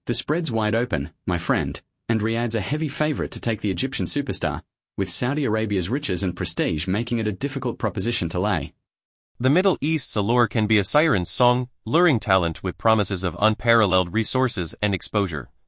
The spread's wide open, my friend, and Riyadh's a heavy favorite to take the Egyptian superstar, with Saudi Arabia's riches and prestige making it a difficult proposition to lay. The Middle East's allure can be a siren's song, luring talent with promises of unparalleled resources and exposure.